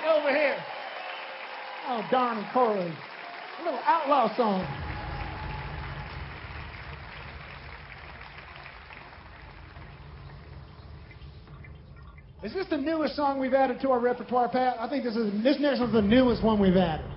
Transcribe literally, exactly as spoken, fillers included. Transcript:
over here. Oh, Don and Corey. A little outlaw song. Is this the newest song we've added to our repertoire, Pat? I think this is this next one's the newest one we've added.